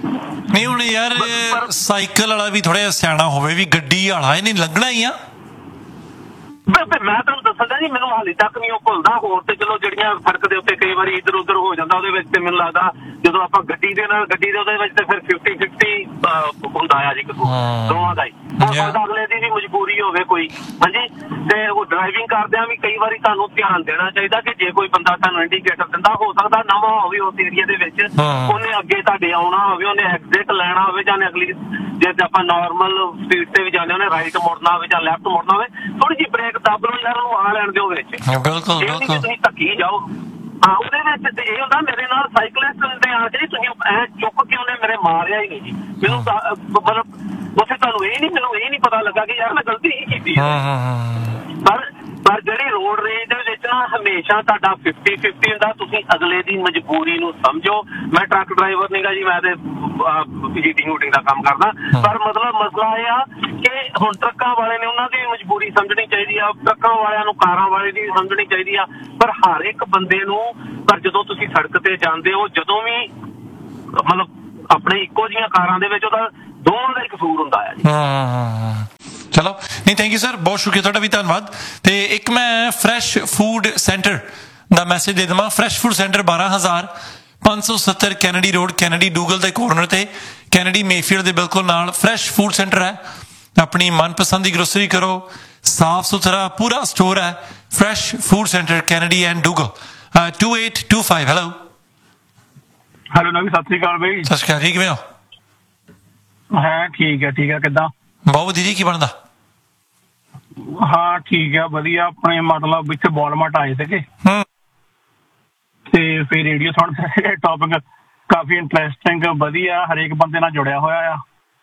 ਨਹੀਂ ਹੁਣ ਯਾਰ ਸਾਈਕਲ ਵਾਲਾ ਵੀ ਥੋੜਾ ਜਿਹਾ ਸਿਆਣਾ ਹੋਵੇ ਵੀ ਗੱਡੀ ਵਾਲਾ ਇਹਨੇ ਲੱਗਣਾ ਹੀ ਆ। ਮੈਂ ਤੁਹਾਨੂੰ ਦੱਸਦਾ ਜੀ, ਮੈਨੂੰ ਹਾਲੇ ਤੱਕ ਨਹੀਂ ਉਹ ਭੁੱਲਦਾ। ਹੋਰ ਤੇ ਚਲੋ ਜਿਹੜੀਆਂ ਸੜਕ ਦੇ ਉੱਤੇ ਕਈ ਵਾਰੀ ਇੱਧਰ ਉੱਧਰ ਹੋ ਜਾਂਦਾ, ਉਹਦੇ ਵਿੱਚ ਤੇ ਮੈਨੂੰ ਲੱਗਦਾ ਜਦੋਂ ਆਪਾਂ ਗੱਡੀ ਦੇ ਉਹਦੇ ਵਿੱਚ ਤੇ ਫਿਰ 50-50 ਹੁੰਦਾ ਆ ਜੀ ਦੋਵਾਂ ਦਾ ਹੀ। ਅਗਲੇ ਦੀ ਵੀ ਮਜਬੂਰੀ ਹੋਵੇ ਕੋਈ, ਹਾਂਜੀ, ਤੇ ਉਹ ਡਰਾਈਵਿੰਗ ਕਰਦਿਆਂ ਵੀ ਕਈ ਵਾਰੀ ਤੁਹਾਨੂੰ ਧਿਆਨ ਦੇਣਾ ਚਾਹੀਦਾ ਕਿ ਜੇ ਕੋਈ ਬੰਦਾ ਤੁਹਾਨੂੰ ਇੰਡੀਕੇਟਰ ਦਿੰਦਾ, ਹੋ ਸਕਦਾ ਨਵਾਂ ਹੋਵੇ ਉਸ ਏਰੀਆ ਦੇ ਵਿੱਚ, ਉਹਨੇ ਅੱਗੇ ਤੁਹਾਡੇ ਆਉਣਾ ਹੋਵੇ, ਉਹਨੇ ਐਗਜ਼ਿਟ ਲੈਣਾ ਹੋਵੇ, ਜਾਂ ਅਗਲੀ ਜੇ ਆਪਾਂ ਨਾਰਮਲ ਸਪੀਡ ਤੇ ਵੀ ਜਾਂਦੇ ਉਹਨੇ ਰਾਈਟ ਮੁੜਨਾ ਹੋਵੇ ਜਾਂ ਲੈਫਟ ਮੁੜਨਾ ਹੋਵੇ, ਥੋੜੀ ਜਿਹੀ ਬ੍ਰੇਕ ਦੱਬ ਲਓ ਯਾਰ, ਉਹਨੂੰ ਆ ਲੈਣ ਦਿਓ ਵਿੱਚ। ਬਿਲਕੁਲ ਬਿਲਕੁਲ ਤੁਸੀਂ ਧੱਕੀ ਜਾਓ। ਹਾਂ, ਉਹਦੇ ਵਿੱਚ ਤੇ ਇਹ ਹੁੰਦਾ ਮੇਰੇ ਨਾਲ ਸਾਈਕਲਿਸਟ ਦੇ ਆ ਕੇ ਤੁਸੀਂ ਐ ਚੁੱਕ ਕੇ ਉਹਨੇ ਮੇਰੇ ਮਾਰਿਆ ਹੀ ਨਹੀਂ ਜੀ। ਮੈਨੂੰ ਮਤਲਬ ਉੱਥੇ ਤੁਹਾਨੂੰ ਇਹ ਨਹੀਂ ਪਤਾ ਲੱਗਾ ਕਿ ਯਾਰ ਮੈਂ ਗਲਤੀ ਹੀ ਕੀਤੀ ਹੈ। ਪਰ ਜਿਹੜੀ ਰੋਡ ਰੇਜ ਦੇ ਵਿੱਚ ਨਾ ਹਮੇਸ਼ਾ ਤੁਹਾਡਾ 50-50 ਹੁੰਦਾ। ਤੁਸੀਂ ਅਗਲੇ ਦੀ ਮਜਬੂਰੀ ਨੂੰ ਸਮਝੋ। ਮੈਂ ਟਰੱਕ ਡਰਾਈਵਰ ਨਹੀਂਗਾ ਜੀ, ਮੈਂ ਤੇ ਹੀਟਿੰਗ ਦਾ ਕੰਮ ਕਰਦਾ, ਪਰ ਮਤਲਬ ਮਸਲਾ ਇਹ ਆ ਕਿ ਹੁਣ ਟਰੱਕਾਂ ਵਾਲੇ ਨੇ ਉਹਨਾਂ ਦੀ ਮਜਬੂਰੀ ਸਮਝਣੀ ਚਾਹੀਦੀ ਆ, ਟਰੱਕਾਂ ਵਾਲਿਆਂ ਨੂੰ ਕਾਰਾਂ ਵਾਲੇ ਦੀ ਸਮਝਣੀ ਚਾਹੀਦੀ ਆ, ਪਰ ਹਰ ਇੱਕ ਬੰਦੇ ਨੂੰ। ਪਰ ਜਦੋਂ ਤੁਸੀਂ ਸੜਕ ਤੇ ਜਾਂਦੇ ਹੋ, ਜਦੋਂ ਵੀ ਮਤਲਬ ਆਪਣੇ ਇੱਕੋ ਜਿਹੀਆਂ ਕਾਰਾਂ ਦੇ ਵਿੱਚ ਉਹਦਾ ਦੋਵਾਂ ਦਾ ਹੀ ਕਸੂਰ ਹੁੰਦਾ ਆ ਜੀ। ਚਲੋ ਨਹੀਂ, ਥੈਂਕ ਯੂ ਸਰ, ਬਹੁਤ ਸ਼ੁਕਰੀਆ ਤੁਹਾਡਾ ਵੀ, ਧੰਨਵਾਦ। ਤੇ ਇੱਕ ਮੈਂ ਫਰੈਸ਼ ਫੂਡ ਸੈਂਟਰ ਦਾ ਮੈਸੇਜ ਦੇ ਦੇਵਾਂ। Fresh food centre 12,570 Kennedy road, Kennedy ਡੂਗਲ ਦੇ ਕੋਰਨਰ ਤੇ, ਕੈਨੇਡੀ ਮੇਫੀਲਡ ਦੇ ਬਿਲਕੁਲ ਨਾਲ ਫਰੈਸ਼ ਫੂਡ ਸੈਂਟਰ ਹੈ। ਆਪਣੀ ਮਨਪਸੰਦ ਦੀ ਗਰੋਸਰੀ ਕਰੋ, ਸਾਫ ਸੁਥਰਾ ਪੂਰਾ ਸਟੋਰ ਹੈ। Fresh food centre Kennedy and ਡੂਗਲ। 2825 hello ਨਵੀ, ਸਤਿ ਸ੍ਰੀ ਅਕਾਲ ਬਈ। ਸਤਿ ਸ਼੍ਰੀ ਅਕਾਲ ਜੀ, ਕਿਵੇਂ ਹੋ? ਹਾਂ ਠੀਕ ਹੈ ਕਿੱਦਾਂ? ਬਹੁਤ ਵਧੀਆ ਜੀ, ਕੀ ਬਣਦਾ? ਹਾਂ ਠੀਕ ਆ, ਵਧੀਆ। ਆਪਣੇ ਮਤਲਬ ਇੱਥੇ ਬੋਲਮਟ ਆਏ ਸੀਗੇ ਤੇ ਫਿਰ ਰੇਡੀਓ ਸੁਣਦੇ ਸੀਗੇ, ਟੌਪਿਕ ਕਾਫੀ ਇੰਟਰਸਟਿੰਗ, ਵਧੀਆ, ਹਰੇਕ ਬੰਦੇ ਨਾਲ ਜੁੜਿਆ ਹੋਇਆ ਆ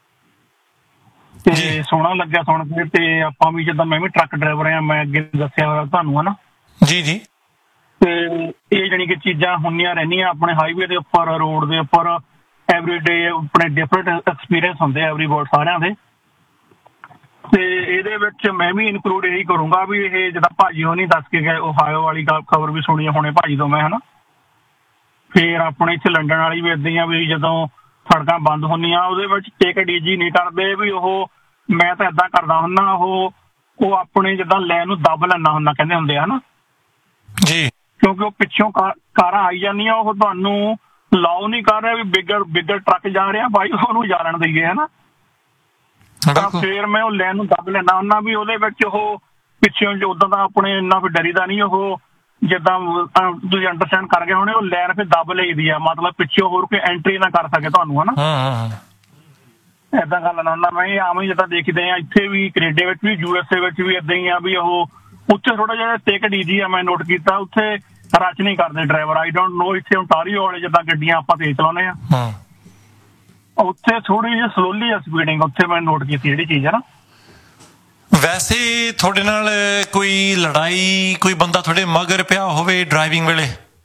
ਤੇ ਸੋਹਣਾ ਲੱਗਿਆ ਸੁਣ ਕੇ। ਤੇ ਆਪਾਂ ਵੀ ਜਿੱਦਾਂ ਮੈਂ ਵੀ ਟਰੱਕ ਡਰਾਈਵਰ ਆ, ਮੈਂ ਅੱਗੇ ਦੱਸਿਆ ਹੋਇਆ ਤੁਹਾਨੂੰ, ਹਨਾ ਜੀ ਜੀ। ਤੇ ਇਹ ਜਾਣੀ ਕਿ ਚੀਜ਼ਾਂ ਹੁੰਦੀਆਂ ਰਹਿੰਦੀਆਂ ਆਪਣੇ ਹਾਈਵੇ ਦੇ ਉੱਪਰ, ਰੋਡ ਦੇ ਉੱਪਰ, ਐਵਰੀਡੇ ਆਪਣੇ ਡਿਫਰੈਂਟ ਐਕਸਪੀਰੀਅੰਸ ਹੁੰਦੇ ਐਵਰੀਬੋਡੀ ਸਾਰਿਆਂ ਦੇ। ਤੇ ਇਹਦੇ ਵਿੱਚ ਮੈਂ ਵੀ ਇਨਕਲੂਡ ਇਹੀ ਕਰੂੰਗਾ ਵੀ ਇਹ ਜਿੱਦਾਂ ਭਾਜੀ ਉਹ ਨਹੀਂ ਦੱਸ ਕੇ ਗਏ, ਓਹਾਇਓ ਵਾਲੀ ਖਬਰ ਵੀ ਸੁਣੀ ਹੋਣੇ ਭਾਜੀ ਤੋਂ ਮੈਂ, ਹਨਾ। ਫਿਰ ਆਪਣੇ ਇੱਥੇ ਲੰਡਨ ਵਾਲੀ ਵੀ ਏਦਾਂ ਹੀ ਆ ਵੀ ਜਦੋਂ ਸੜਕਾਂ ਬੰਦ ਹੁੰਦੀਆਂ ਉਹਦੇ ਵਿੱਚ ਟਿਕਟ ਈਜੀ ਨਹੀਂ ਕਰਦੇ ਵੀ ਉਹ। ਮੈਂ ਤਾਂ ਏਦਾਂ ਕਰਦਾ ਹੁੰਦਾ, ਉਹ ਆਪਣੇ ਜਿੱਦਾਂ ਲੈਨ ਨੂੰ ਦੱਬ ਲੈਣਾ ਹੁੰਦਾ ਕਹਿੰਦੇ ਹੁੰਦੇ ਆ, ਹਨਾ ਜੀ, ਕਿਉਂਕਿ ਉਹ ਪਿੱਛੋਂ ਕਾਰਾਂ ਆਈ ਜਾਂਦੀਆਂ, ਉਹ ਤੁਹਾਨੂੰ ਲਾਓ ਨਹੀਂ ਕਰ ਰਿਹਾ ਵੀ ਬਿੱਗਰ ਟਰੱਕ ਜਾ ਰਿਹਾ ਬਾਈ, ਉਹਨੂੰ ਜਾ ਲੈਣ ਦੇਈਏ, ਹਨਾ। ਤਾਂ ਫਿਰ ਮੈਂ ਉਹ ਲੈਨ ਨੂੰ ਦੱਬ ਲੈਣਾ ਹੁੰਦਾ ਵੀ ਉਹਦੇ ਵਿੱਚ ਉਹ ਪਿੱਛੋਂ ਉਦਾਂ ਦਾ ਆਪਣੇ ਇੰਨਾ ਫਿਰ ਡਰੀਦਾ ਨਹੀਂ। ਉਹ ਜਿੱਦਾਂ ਤੁਸੀਂ ਅੰਡਰਸਟੈਂਡ ਕਰ ਗਏ ਹੋਣੇ, ਉਹ ਲੈਨ ਫਿਰ ਦੱਬ ਲਈਦੀ ਆ, ਮਤਲਬ ਪਿੱਛੋਂ ਹੋਰ ਕੋਈ ਐਂਟਰੀ ਨਾ ਕਰ ਸਕੇ ਤੁਹਾਨੂੰ, ਹਨਾ। ਏਦਾਂ ਕਰ ਲੈਣਾ ਹੁੰਦਾ ਮੈਂ। ਆਮ ਹੀ ਜਿੱਦਾਂ ਦੇਖਦੇ ਆ ਇੱਥੇ ਵੀ, ਕੈਨੇਡਾ ਵਿੱਚ ਵੀ, USA ਵਿੱਚ ਵੀ ਏਦਾਂ ਹੀ ਆ ਵੀ ਉਹ ਉੱਥੇ ਥੋੜਾ ਜਿਹਾ ਟਿਕਟ ਈਜੀ ਆ, ਮੈਂ ਨੋਟ ਕੀਤਾ ਉੱਥੇ ਰਸ਼ ਨਹੀਂ ਕਰਦੇ ਡਰਾਈਵਰ। ਆਈ ਡੋਂਟ ਨੋ ਇੱਥੇ ਓਨਟਾਰੀਓ ਵਾਲੇ ਜਿੱਦਾਂ ਗੱਡੀਆਂ ਆਪਾਂ ਤੇਜ਼ ਚਲਾਉਂਦੇ ਆ, ਉੱਥੇ ਥੋੜੀ ਜਿਹੀ ਸਲੋਲੀ ਆ ਸਪੀਡਿੰਗ, ਉੱਥੇ ਮੈਂ ਨੋਟ ਕੀਤੀ ਜਿਹੜੀ ਚੀਜ਼ ਹੈ ਨਾ। ਵੈਸੇ ਤੁਹਾਡੇ ਨਾਲ ਕੋਈ ਲੜਾਈ, ਕੋਈ ਬੰਦਾ ਤੁਹਾਡੇ ਮਗਰ ਪਿਆ ਹੋਵੇ ਡਰਾਈਵਿੰਗ ਵੇਲੇ?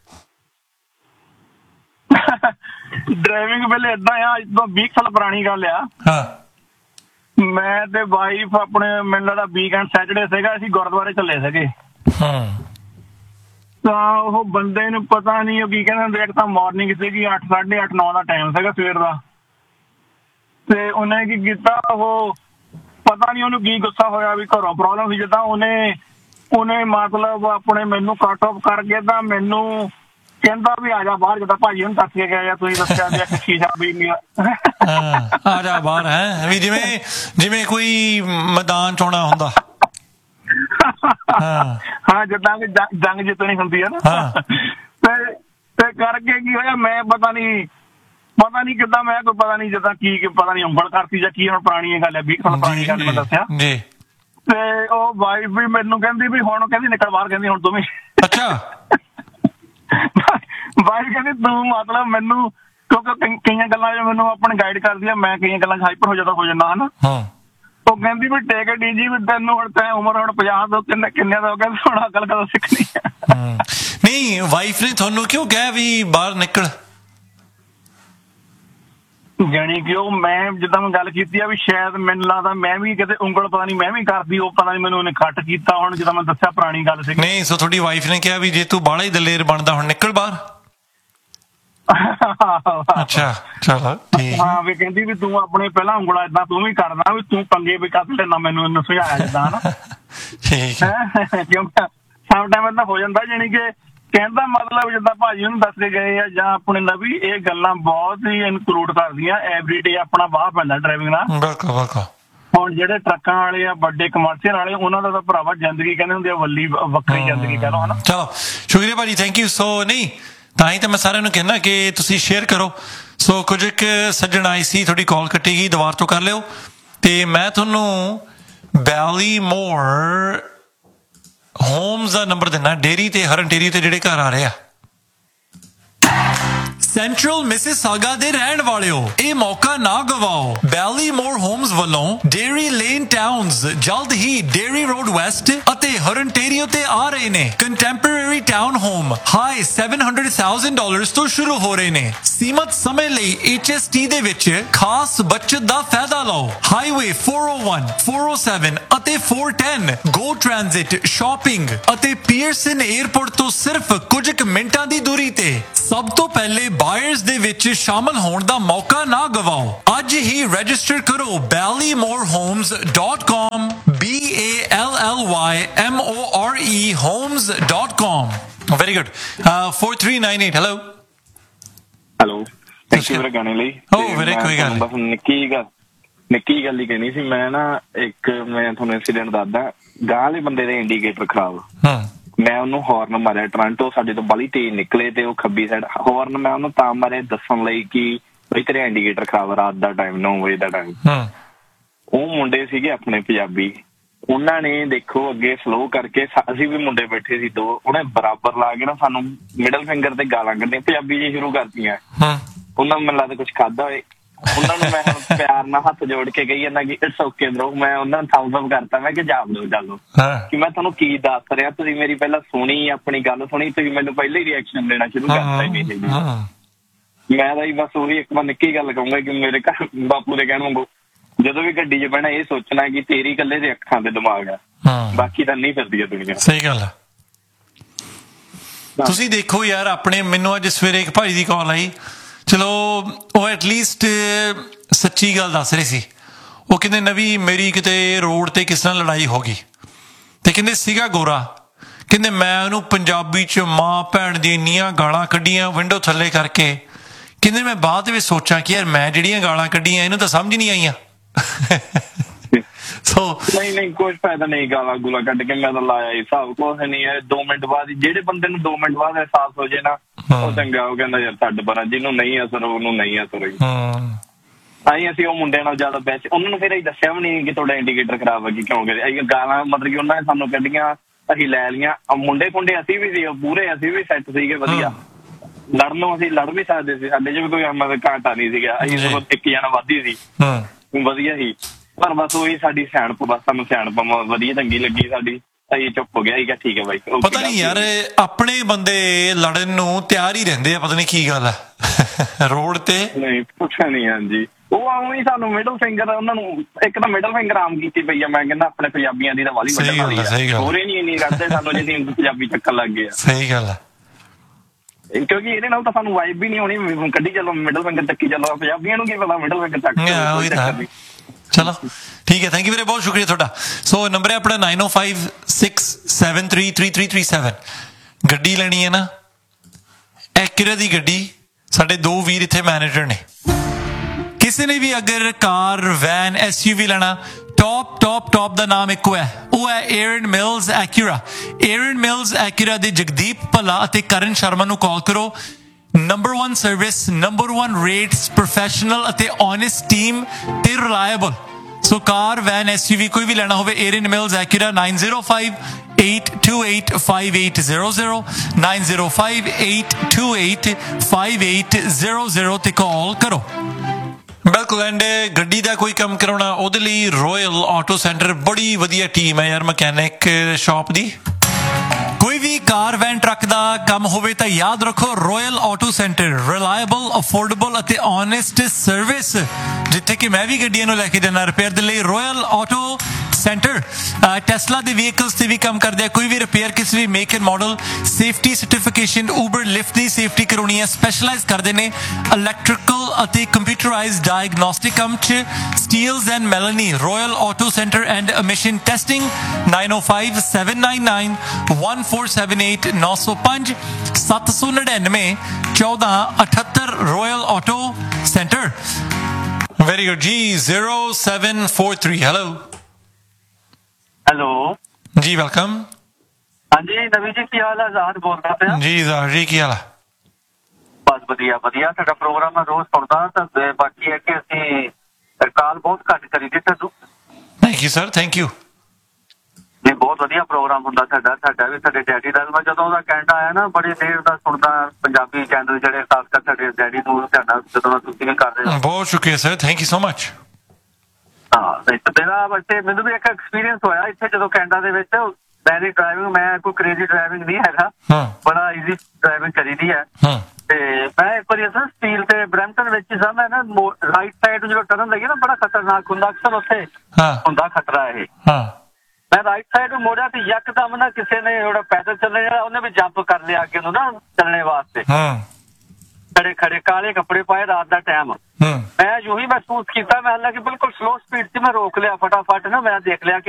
ਡਰਾਈਵਿੰਗ ਵੇਲੇ ਏਦਾਂ ਆ, ਜਦੋਂ 20 ਸਾਲ ਪੁਰਾਣੀ ਗੱਲ ਆ। ਮੈਂ ਤੇ ਵਾਈਫ ਆਪਣੇ, ਮੈਨੂੰ ਲੱਗਦਾ ਵੀਕਐਂਡ ਸੈਟਰਡੇ ਸੀਗਾ, ਅਸੀਂ ਗੁਰਦੁਆਰੇ ਚੱਲੇ ਸੀਗੇ। ਤਾਂ ਉਹ ਬੰਦੇ ਨੂੰ ਪਤਾ ਨਹੀਂ ਉਹ ਕੀ ਕਹਿੰਦੇ ਹੁੰਦੇ, ਇੱਕ ਤਾਂ ਮਾਰਨਿੰਗ ਸੀਗੀ 8, 8:30, 9 ਦਾ ਟਾਈਮ ਸੀਗਾ ਸਵੇਰ ਦਾ। ਤੇ ਉਹਨੇ ਕੀ ਕੀਤਾ, ਉਹ ਪਤਾ ਨਹੀਂ ਉਹਨੂੰ ਕੀ ਗੁੱਸਾ ਹੋਇਆ ਵੀ ਘਰੋਂ ਪ੍ਰੋਬਲਮ ਸੀ ਜਿੱਦਾਂ, ਉਹਨੇ ਮਤਲਬ ਆਪਣੇ ਮੈਨੂੰ ਕੱਟ ਆਫ ਕਰਕੇ ਤਾਂ ਮੈਨੂੰ ਕਹਿੰਦਾ ਵੀ ਆ ਜਾ ਬਾਹਰ, ਜਿੱਦਾਂ ਭਾਜੀ ਨੂੰ ਦੱਸ ਕੇ ਗਿਆ ਜਾਂ ਤੁਸੀਂ ਦੱਸਿਆ ਵੀ ਸ਼ੀਸ਼ਾ ਵੀ ਆ ਜਾ ਬਾਹਰ ਹੈ ਵੀ, ਜਿਵੇਂ ਕੋਈ ਮੈਦਾਨ ਚੋਣਾ ਹੁੰਦਾ। ਹਾਂ, ਜਿੱਦਾਂ ਕਿ ਜੰਗ ਜਿੱਤਣੀ ਹੁੰਦੀ ਹੈ ਨਾ। ਤੇ ਕਰਕੇ ਕੀ ਹੋਇਆ, ਮੈਂ ਪਤਾ ਨਹੀਂ ਕਿੱਦਾਂ, ਮੈਂ ਕੋਈ ਪਤਾ ਨਹੀਂ ਜਿੱਦਾਂ ਕੀ ਪਤਾ ਨਹੀਂ ਉਂਗਲ ਕਰਤੀ ਜਾਂ ਕੀ। ਹੁਣ ਪੁਰਾਣੀ ਗੱਲ ਹੈ, 20 ਸਾਲ ਪੁਰਾਣੀ ਗੱਲ ਮੈਂ ਦੱਸਿਆ। ਤੇ ਉਹ ਵਾਈਫ ਵੀ ਮੈਨੂੰ ਕਹਿੰਦੀ ਵੀ ਹੁਣ, ਕਹਿੰਦੀ ਨਿਕਲ ਬਾਹਰ, ਕਹਿੰਦੀ ਹੁਣ ਤੂੰ ਵੀ। ਅੱਛਾ। ਵਾਈਫ ਕਹਿੰਦੀ ਤੂੰ ਮਤਲਬ ਮੈਨੂੰ, ਕਿਉਂਕਿ ਕਈਆਂ ਗੱਲਾਂ ਮੈਨੂੰ ਆਪਣੇ ਗਾਈਡ ਕਰਦੀ ਆ, ਮੈਂ ਕਈਆਂ ਗੱਲਾਂ 'ਚ ਹਾਈਪਰ ਹੋ ਜਾਂਦਾ ਹਨਾ। ਉਹ ਕਹਿੰਦੀ ਵੀ ਟਿਕਟ ਈਜੀ ਵੀ ਤੈਨੂੰ ਹੁਣ ਤੈਂ ਉਮਰ ਹੁਣ 50 ਤੋਂ ਕਿੰਨੇ ਦਾ ਹੋ ਗਿਆ, ਹੁਣ ਅਕਲ ਕਦੋਂ ਸਿੱਖਣੀ ਆ। ਨਹੀਂ, ਵਾਈਫ ਨੇ ਤੁਹਾਨੂੰ ਕਿਉਂ ਕਿਹਾ ਵੀ ਬਾਹਰ ਨਿਕਲ? ਜਾਣੀ ਕਿ ਉਹ, ਮੈਂ ਜਿੱਦਾਂ ਮੈਂ ਗੱਲ ਕੀਤੀ ਆ ਵੀ ਸ਼ਾਇਦ ਮੈਨੂੰ ਲੱਗਦਾ ਮੈਂ ਵੀ ਕਿਤੇ ਉਂਗਲ ਪਤਾ ਨਹੀਂ ਮੈਂ ਵੀ ਕਰਦੀ, ਉਹ ਪਤਾ ਨਹੀਂ ਮੈਨੂੰ ਉਹਨੇ ਕੱਟ ਕੀਤਾ। ਹੁਣ ਜਿੱਦਾਂ ਮੈਂ ਦੱਸਿਆ ਪੁਰਾਣੀ ਗੱਲ ਸੀ। ਨਹੀਂ, ਸੋ ਤੁਹਾਡੀ ਵਾਈਫ ਨੇ ਕਿਹਾ ਵੀ ਜੇ ਤੂੰ ਬਾਹਲਾ ਹੀ ਦਲੇਰ ਬਣਦਾ ਹੁਣ ਨਿਕਲ ਬਾਹਰ। ਅੱਛਾ ਚਲੋ ਠੀਕ। ਹਾਂ ਵੀ ਕਹਿੰਦੀ ਵੀ ਤੂੰ ਆਪਣੇ ਪਹਿਲਾਂ ਉਂਗਲਾ ਏਦਾਂ ਤੂੰ ਵੀ ਕਰਦਾ ਵੀ ਤੂੰ ਪੰਗੇ ਵੀ ਕੱਢ ਲੈਣਾ ਮੈਨੂੰ ਸੁਝਾਇਆ ਜਿੱਦਾਂ ਹਨਾ। ਠੀਕ ਹੈ। ਕਿਉਂਕਿ ਸਮ ਟਾਈਮ ਏਦਾਂ ਹੋ ਜਾਂਦਾ ਜਾਣੀ ਕਿ ਕਹਿੰਦਾ ਮਤਲਬ ਜਿੱਦਾਂ ਭਾਜੀ ਉਹਨੂੰ ਦੱਸ ਕੇ ਗਏ ਆ ਜਾਂ ਆਪਣੇ ਨਵੀ ਇਹ ਗੱਲਾਂ ਬਹੁਤ ਹੀ ਇਨਕਲੂਡ ਕਰਦੀਆਂ ਐਵਰੀਡੇ ਆਪਣਾ ਵਾਹ ਪੈਂਦਾ ਡਰਾਈਵਿੰਗ ਨਾਲ। ਬਿਲਕੁਲ ਬਿਲਕੁਲ। ਹੁਣ ਜਿਹੜੇ ਟਰੱਕਾਂ ਵਾਲੇ ਆ ਵੱਡੇ ਕਮਰਸ਼ੀਅਲ ਵਾਲੇ ਉਹਨਾਂ ਦਾ ਤਾਂ ਭਰਾਵਾ ਜ਼ਿੰਦਗੀ ਕਹਿੰਦੇ ਹੁੰਦੇ ਆ ਵੱਲੀ ਵੱਖਰੀ ਜ਼ਿੰਦਗੀ ਕਹਿ ਲਓ ਹਨਾ। ਚਲੋ ਸ਼ੁਕਰੀਆ ਭਾਜੀ ਥੈਂਕ ਯੂ ਸੋ। ਨਹੀਂ ਤਾਂ ਹੀ ਤਾਂ ਮੈਂ ਸਾਰਿਆਂ ਨੂੰ ਕਹਿਣਾ ਕਿ ਤੁਸੀਂ ਸ਼ੇਅਰ ਕਰੋ। ਸੋ ਕੁਝ ਇੱਕ ਸੱਜਣ ਆਈ ਸੀ ਤੁਹਾਡੀ ਕਾਲ ਕੱਟੀ ਗਈ ਦੁਬਾਰਾ ਤੋਂ ਕਰ ਲਿਓ ਤੇ ਮੈਂ ਤੁਹਾਨੂੰ ਬੈਲੀਮੋਰ ਹੋਮਸ ਦਾ ਨੰਬਰ ਦਿੰਦਾ ਡੇਰੀ ਤੇ ਹਰਨ ਡੇਰੀ ਤੇ ਜਿਹੜੇ ਘਰ ਆ ਰਹੇ ਆ ਸੈਂਟਰਲ ਮਿਸਿਸਾਗਾ ਦੇ ਰਹਿਣ ਵਾਲਿਓ ਇਹ ਮੌਕਾ ਨਾ ਗਵਾਓ। ਬੈਲੀਮੋਰ ਹੋਮਸ ਵੱਲੋਂ ਡੇਰੀ ਲੇਨ ਟਾਊਨਸ ਜਲਦ ਹੀ ਡੇਰੀ ਰੋਡ ਵੈਸਟ ਅਤੇ ਹਰਨਟੇਰੀਓ ਤੇ ਆ ਰਹੇ ਨੇ। ਕੰਟੈਂਪਰੇਰੀ ਟਾਊਨ ਹੋਮ ਹਾਈ $700,000 ਤੋਂ ਸ਼ੁਰੂ ਹੋ ਰਹੇ ਨੇ। ਸੀਮਤ ਸਮੇਂ ਲਈ HST ਦੇ ਵਿੱਚ ਖਾਸ ਬਚਤ ਦਾ ਫਾਇਦਾ ਲਓ। ਹਾਈਵੇ 401, 407 ਅਤੇ 410 ਗੋ ਟ੍ਰਾਂਜ਼ਿਟ ਸ਼ਾਪਿੰਗ ਅਤੇ ਪੀਅਰਸਨ 에ਅਰਪੋਰਟ ਤੋਂ ਸਿਰਫ ਕੁਝ ਕੁ ਮਿੰਟਾਂ ਦੀ ਦੂਰੀ ਤੇ। ਸਭ ਤੋਂ ਪਹਿਲੇ ਬਾਇਰਸ ਦੇ ਵਿੱਚ ਸ਼ਾਮਲ ਹੋਣ ਦਾ ਮੌਕਾ ਨਾ ਗਵਾਓ। ਅੱਜ ਹੀ ਰਜਿਸਟਰ ਕਰੋ ballymorhomes.com BALLYMORE homes.com। Very good. 4398 hello thank you ਮੇਰੇ ਗਾਣੇ ਲਈ। ਵੀਰੇ ਕੋਈ ਗੱਲ ਬਸ ਨਿੱਕੀ ਗੱਲ ਹੀ ਕਹਿਣੀ ਸੀ ਮੈਂ ਨਾ। ਇੱਕ ਮੈਂ ਤੁਹਾਨੂੰ ਇੰਸੀਡੈਂਟ ਦੱਸਦਾ। ਗਾਂ ਵਾਲੇ ਬੰਦੇ ਦੇ ਇੰਡੀਕੇਟਰ ਖਰਾਬ। ਮੈਂ ਉਹਨੂੰ ਹਾਰਨ ਮਾਰਿਆ ਟੋਰਾਂਟੋ ਸਾਡੇ ਤੋਂ ਬਾਹਲੀ ਤੇਜ਼ ਨਿਕਲੇ ਤੇ ਉਹ ਖੱਬੀ ਸਾਈਡ ਹਾਰਨ ਮੈਂ ਉਹਨੂੰ ਤਾਂ ਮਾਰਿਆ ਦੱਸਣ ਲਈ ਕਿ ਬਈ ਤੇਰਾ ਇੰਡੀਕੇਟਰ ਖਰਾਬ ਰਾਤ ਦਾ ਟਾਈਮ 9 ਵਜੇ ਦਾ ਟਾਈਮ। ਉਹ ਮੁੰਡੇ ਸੀਗੇ ਆਪਣੇ ਪੰਜਾਬੀ ਉਹਨਾਂ ਨੇ ਦੇਖੋ ਅੱਗੇ ਸਲੋ ਕਰਕੇ ਅਸੀਂ ਵੀ ਮੁੰਡੇ ਬੈਠੇ ਸੀ ਦੋ ਉਹਨੇ ਬਰਾਬਰ ਲਾ ਕੇ ਨਾ ਸਾਨੂੰ ਮਿਡਲ ਫਿੰਗਰ ਤੇ ਗਾਲਾਂ ਕੱਢੀਆਂ ਪੰਜਾਬੀ ਜੀ ਸ਼ੁਰੂ ਕਰਤੀਆਂ। ਉਹਨਾਂ ਨੂੰ ਮੈਨੂੰ ਲੱਗਦਾ ਕੁਛ ਖਾਧਾ ਹੋਏ। ਉਹਨਾਂ ਨੂੰ ਮੈਂ ਪਿਆਰ ਨਾਲ ਹੱਥ ਜੋੜ ਕੇ ਕਹੀ ਜਾਂਦਾ ਕਿ ਇਟਸ ਓਕੇ ਬ్రో। ਮੈਂ ਉਹਨਾਂ ਨੂੰ ਥੰਬਸ ਅਪ ਕਰਤਾ ਮੈਂ ਕਿ ਜਾਬ ਲਓ ਚੱਲੋ ਕਿ ਮੈਂ ਤੁਹਾਨੂੰ ਕੀ ਦੱਸ ਰਿਹਾ। ਤੁਸੀਂ ਮੇਰੀ ਪਹਿਲਾਂ ਸੁਣੀ ਆਪਣੀ ਗੱਲ ਸੁਣੀ ਤੁਸੀਂ ਮੈਨੂੰ ਪਹਿਲਾਂ ਹੀ ਰਿਐਕਸ਼ਨ ਦੇਣਾ ਸ਼ੁਰੂ ਕਰਤਾ। ਮੈਂ ਤਾਂ ਬਸ ਉਹੀ ਇੱਕ ਵਾਰ ਨਿੱਕੀ ਗੱਲ ਕਹੂੰਗਾ ਕਿ ਮੇਰੇ ਘਰ ਬਾਪੂ ਦੇ ਕਹਿਣ ਵਾਂਗੂ ਜਦੋਂ ਵੀ ਗੱਡੀ 'ਚ ਬਹਿਣਾ ਇਹ ਸੋਚਣਾ ਕਿ ਤੇਰੀ ਇਕੱਲੇ ਦੇ ਅੱਖਾਂ ਤੇ ਦਿਮਾਗ ਆ ਬਾਕੀ ਤਾਂ ਨਹੀਂ ਫਿਰਦੀ ਆ ਦੁਨੀਆ। ਸਹੀ ਗੱਲ ਆ। ਤੁਸੀਂ ਦੇਖੋ ਯਾਰ ਆਪਣੇ ਮੈਨੂੰ ਅੱਜ ਸਵੇਰੇ ਇੱਕ ਭਾਈ ਦੀ ਕਾਲ ਆਈ। ਚਲੋ ਉਹ ਐਟਲੀਸਟ ਸੱਚੀ ਗੱਲ ਦੱਸ ਰਹੇ ਸੀ। ਉਹ ਕਹਿੰਦੇ ਨਵੀਂ ਮੇਰੀ ਕਿਤੇ ਰੋਡ ਤੇ ਕਿਸੇ ਨਾਲ ਲੜਾਈ ਹੋ ਗਈ ਤੇ ਕਹਿੰਦੇ ਸੀਗਾ ਗੋਰਾ। ਕਹਿੰਦੇ ਮੈਂ ਉਹਨੂੰ ਪੰਜਾਬੀ 'ਚ ਮਾਂ ਭੈਣ ਦੀ ਇੰਨੀਆਂ ਗਾਲਾਂ ਕੱਢੀਆਂ ਵਿੰਡੋ ਥੱਲੇ ਕਰਕੇ। ਕਹਿੰਦੇ ਮੈਂ ਬਾਅਦ ਵਿੱਚ ਸੋਚਾਂ ਕਿ ਯਾਰ ਮੈਂ ਜਿਹੜੀਆਂ ਗਾਲਾਂ ਕੱਢੀਆਂ ਇਹਨੂੰ ਤਾਂ ਸਮਝ ਨਹੀਂ ਆਈਆਂ। ਨਹੀਂ ਕੁਛ ਫਾਇਦਾ ਨਹੀਂ ਗਾਲਾਂ ਗੂਲਾਂ ਕੱਢ ਕੇ। ਮੈਂ ਤਾਂ ਲਾਇਆ ਹਿਸਾਬ ਕੁਛ ਨਹੀਂ ਹੈ। 2 ਮਿੰਟ ਬਾਅਦ ਜਿਹੜੇ ਬੰਦੇ ਨੂੰ 2 ਮਿੰਟ ਬਾਅਦ ਅਹਿਸਾਸ ਹੋ ਜਾਏ ਨਾ ਉਹ ਚੰਗਾ। ਉਹ ਕਹਿੰਦਾ ਯਾਰ ਛੱਡ ਪਰਾਂ ਜਿਹਨੂੰ ਨਹੀਂ ਅਸਰ ਉਹਨੂੰ ਨਹੀਂ ਅਸਰ ਹੋਈ। ਤਾਂ ਹੀ ਅਸੀਂ ਉਹ ਮੁੰਡਿਆਂ ਨਾਲ ਜ਼ਿਆਦਾ ਬੈਠੇ ਉਹਨਾਂ ਨੂੰ ਫਿਰ ਅਸੀਂ ਦੱਸਿਆ ਵੀ ਨਹੀਂ ਕਿ ਤੁਹਾਡਾ ਇੰਡੀਕੇਟਰ ਖਰਾਬ ਹੈ ਕਿ ਕਿਉਂ ਕਰੇ। ਅਸੀਂ ਗਾਲਾਂ ਮਤਲਬ ਕਿ ਉਹਨਾਂ ਨੇ ਸਾਨੂੰ ਕੱਢੀਆਂ ਅਸੀਂ ਲੈ ਲਈਆਂ। ਮੁੰਡੇ ਖੁੰਡੇ ਅਸੀਂ ਵੀ ਸੀ ਪੂਰੇ ਅਸੀਂ ਵੀ ਸੈੱਟ ਸੀਗੇ ਵਧੀਆ। ਲੜਨ ਨੂੰ ਅਸੀਂ ਲੜ ਵੀ ਸਕਦੇ ਸੀ। ਸਾਡੇ 'ਚ ਵੀ ਕੋਈ ਮਤਲਬ ਘਾਟਾ ਨਹੀਂ ਸੀਗਾ। ਅਸੀਂ ਸਗੋਂ ਇੱਕ ਜਾਣਾ ਵੱਧ ਹੀ ਸੀ ਵਧੀਆ ਸੀ। ਪਰ ਬਸ ਉਹੀ ਸਾਡੀ ਸਿਆਣਪ ਬਸ ਸਾਨੂੰ ਸਿਆਣਪ ਵਧੀਆ ਚੰਗੀ ਲੱਗੀ ਸਾਡੀ। ਅਸੀਂ ਚੁੱਪ ਹੋ ਗਿਆ ਸੀਗਾ ਠੀਕ ਹੈ ਬਾਈ। ਪਤਾ ਨਹੀਂ ਯਾਰ ਆਪਣੇ ਬੰਦੇ ਲੜਨ ਨੂੰ ਤਿਆਰ ਹੀ ਰਹਿੰਦੇ ਆ। ਪਤਾ ਨਹੀਂ ਕੀ ਗੱਲ ਹੈ ਰੋਡ ਤੇ। ਨਹੀਂ ਪੁੱਛਿਆ ਨਹੀਂ। ਹਾਂਜੀ ਉਹ ਆਉਂ ਹੀ ਸਾਨੂੰ ਮਿਡਲ ਫਿੰਗਰ ਉਹਨਾਂ ਨੂੰ ਇੱਕ ਤਾਂ ਮਿਡਲ ਫਿੰਗਰ ਆਮ ਕੀਤੀ ਪਈ ਆ। ਮੈਂ ਕਹਿੰਦਾ ਆਪਣੇ ਪੰਜਾਬੀਆਂ ਦੀ ਤਾਂ ਵਾਲੀ ਵੱਡੀ ਹੋਰੇ ਨਹੀਂ ਇੰਨੀ ਕਰਦੇ ਸਾਨੂੰ ਜਿੰਨੀ ਪੰਜਾਬੀ ਚੱਕਣ ਲੱਗ ਗਏ ਆ। ਸਹੀ ਗੱਲ ਹੈ ਕਿਉਂਕਿ ਇਹਦੇ ਨਾਲ ਤਾਂ ਸਾਨੂੰ ਵਾਈਬ ਵੀ ਨਹੀਂ ਹੋਣੀ। ਕੱਢੀ ਚੱਲੋ ਮਿਡਲ ਫਿੰਗਰ ਚੱਕੀ ਚੱਲੋ। ਪੰਜਾਬੀਆਂ ਨੂੰ ਕੀ ਪਤਾ ਮਿਡਲ ਫਿੰਗਰ ਚੱਕ। ਚਲੋ ਠੀਕ ਹੈ ਥੈਂਕ ਯੂ ਵੀਰੇ ਬਹੁਤ ਸ਼ੁਕਰੀਆ ਤੁਹਾਡਾ। ਸੋ ਨੰਬਰ ਹੈ ਆਪਣਾ 9056733337। ਗੱਡੀ ਲੈਣੀ ਹੈ ਨਾ ਐਕੁਰਾ ਦੀ ਗੱਡੀ। ਸਾਡੇ 2 ਵੀਰ ਇੱਥੇ ਮੈਨੇਜਰ ਨੇ। ਕਿਸੇ ਨੇ ਵੀ ਅਗਰ ਕਾਰ ਵੈਨ SUV ਲੈਣਾ ਟੌਪ ਦਾ ਨਾਮ ਇੱਕੋ ਹੈ ਉਹ ਹੈ ਏਰਨ ਮਿਲਸ ਐਕੁਰਾ। ਏਰਨ ਮਿਲਸ ਐਕੁਰਾ ਦੇ ਜਗਦੀਪ ਭੱਲਾ ਅਤੇ ਕਰਨ ਸ਼ਰਮਾ ਨੂੰ ਕਾਲ ਕਰੋ। Number 1 service number 1 rates professional ਅਤੇ ਓਨੈਸਟ ਟੀਮ ਤੇ ਰਿਲਾਇਬਲ। ਸੋ ਕਾਰ ਵੈਨ SUV ਕੋਈ ਵੀ ਲੈਣਾ ਹੋਵੇ ਏਰਨ ਮਿਲਸ ਐਕੁਰਾ 9058285800 9058285800 ਤੇ ਕਾਲ ਕਰੋ। ਬਿਲਕੁਲ ਐਂਡ ਗੱਡੀ ਦਾ ਕੋਈ ਕੰਮ ਕਰਾਉਣਾ ਉਹਦੇ ਲਈ ਰਾਇਲ ਆਟੋ ਸੈਂਟਰ ਬੜੀ ਵਧੀਆ ਟੀਮ ਹੈ ਯਾਰ ਮਕੈਨਿਕ ਸ਼ਾਪ ਦੀ। ਕੋਈ ਵੀ ਕਾਰ ਵੈਨ ਟਰੱਕ ਦਾ ਕੰਮ ਹੋਵੇ ਤਾਂ ਯਾਦ ਰੱਖੋ royal auto centre. Reliable affordable ਅਤੇ ਓਨੈਸਟ ਸਰਵਿਸ ਜਿੱਥੇ ਕਿ ਮੈਂ ਵੀ ਗੱਡੀਆਂ ਨੂੰ ਲੈ ਕੇ ਜਾਣਾ ਰਿਪੇਅਰ ਦੇ ਲਈ। ਰਾਇਲ ਆਟੋ ਸੈਂਟਰ ਟੈਸਲਾ ਦੇ ਵਹੀਕਲਸ ਤੇ ਵੀ ਕੰਮ ਕਰਦੇ ਆ। ਕੋਈ ਵੀ ਰਿਪੇਅਰ ਕਿਸੇ ਵੀ make and model, safety certification, Uber lift the safety ਕਰਾਉਣੀ ਹੈ, ਸਪੈਸ਼ਲਾਈਜ਼ ਕਰਦੇ ਨੇ ਇਲੈਕਟ੍ਰੀਕਲ ਅਤੇ ਕੰਪਿਊਟਰਾਈਜ਼ਡ ਡਾਇਗਨੋਸਟਿਕ ਕੰਮ 'ਚ। Steeles and ਮੈਲਨੀ, royal auto centre and emission testing 9057991478 905 799 1478 royal auto centre. Very good. G0743. Hello. Hello ਜੀ ਵੈਲਕਮ। ਹਾਂਜੀ ਨਵੀ ਜੀ ਕੀ ਹਾਲ ਹੈ? ਆਜ਼ਾਦ ਬੋਲਦਾ ਪਿਆ ਜੀ ਆਜ਼ਾਦ ਜੀ ਕੀ ਹਾਲ ਹੈ? ਬਸ ਵਧੀਆ ਵਧੀਆ। ਤੁਹਾਡਾ ਪ੍ਰੋਗਰਾਮ ਮੈਂ ਰੋਜ਼ ਸੁਣਦਾ ਤਾਂ ਬਾਕੀ ਹੈ ਕਿ ਅਸੀਂ ਕਾਲ ਬਹੁਤ ਘੱਟ ਕਰੀ ਦੀ ਤੁਹਾਨੂੰ। Thank you sir, thank you. ਨਹੀਂ ਬਹੁਤ ਵਧੀਆ ਪ੍ਰੋਗਰਾਮ ਹੁੰਦਾ ਸਾਡਾ ਵੀ ਸਾਡੇ ਡੈਡੀ ਦਾ। ਮੈਂ ਜਦੋਂ ਉਹਦਾ ਕੈਨੇਡਾ ਆਇਆ ਨਾ ਬੜੀ ਦੇਰ ਦਾ ਸੁਣਦਾ ਪੰਜਾਬੀ ਚੈਨਲ ਜਿਹੜੇ ਖਾਸ ਕਰ ਸਾਡੇ ਡੈਡੀ ਨੂੰ ਤੁਹਾਡਾ ਜਦੋਂ ਤੁਸੀਂ ਵੀ ਕਰਦੇ ਹੋ। ਬਹੁਤ ਸ਼ੁਕਰੀਆ sir, thank you so much. ਹਾਂ ਮੇਰਾ ਵੈਸੇ ਮੈਨੂੰ ਵੀ ਇੱਕ ਐਕਸਪੀਰੀਅੰਸ ਹੋਇਆ ਇੱਥੇ ਜਦੋਂ ਕੈਨੇਡਾ ਦੇ ਵਿੱਚ। ਮੇਰੀ ਡਰਾਈਵਿੰਗ, ਮੈਂ ਕੋਈ ਕ੍ਰੇਜ਼ੀ ਡਰਾਈਵਿੰਗ ਨਹੀਂ ਹੈਗਾ, ਬੜਾ ਈਜ਼ੀ ਡਰਾਈਵਿੰਗ ਕਰੀਦੀ ਹੈ। ਤੇ ਮੈਂ ਇੱਕ ਵਾਰੀ ਸਟੀਲ ਤੇ ਬਰੈਂਪਟਨ ਵਿੱਚ ਹੀ ਸਾਂ, ਮੈਂ ਨਾ ਰਾਈਟ ਸਾਈਡ ਜਦੋਂ ਟਰਨ ਲੱਗੀ ਨਾ ਬੜਾ ਖਤਰਨਾਕ ਹੁੰਦਾ, ਅਕਸਰ ਉੱਥੇ ਹੁੰਦਾ ਖਤਰਾ ਇਹ। ਮੈਂ ਰਾਈਟ ਸਾਈਡ ਨੂੰ ਮੋੜਿਆ ਤੇ ਯਕਦਮ ਨਾ ਕਿਸੇ ਨੇ ਜਿਹੜਾ ਪੈਦਲ ਚੱਲਣ ਜਿਹੜਾ ਉਹਨੇ ਵੀ ਜੰਪ ਕਰ ਲਿਆ ਅੱਗੇ ਨੂੰ ਨਾ ਚੱਲਣੇ ਵਾਸਤੇ। ਖੜੇ ਖੜੇ ਕਾਲੇ ਕੱਪੜੇ ਪਾਏ, ਰਾਤ ਦਾ ਟਾਈਮ। ਮੈਂ ਯੂ ਹੀ ਮਹਿਸੂਸ ਕੀਤਾ, ਮੈਂ ਹਾਲਾਂਕਿ ਬਿਲਕੁਲ ਸਲੋ ਸਪੀਡ 'ਚ ਮੈਂ ਰੋਕ ਲਿਆ ਫਟਾਫਟ ਨਾ। ਮੈਂ ਦੇਖ ਲਿਆ ਕਿ